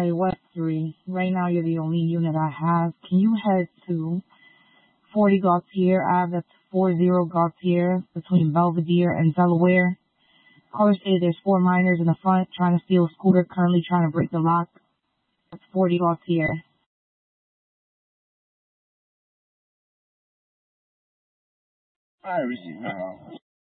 Hi, West 3. Right now you're the only unit I have. Can you head to 40 Gautier Ave? That's 40 Gautier between Belvedere and Delaware. Caller stated there's 4 minors in the front trying to steal a scooter, currently trying to break the lock. That's 40 Gautier. I receive now.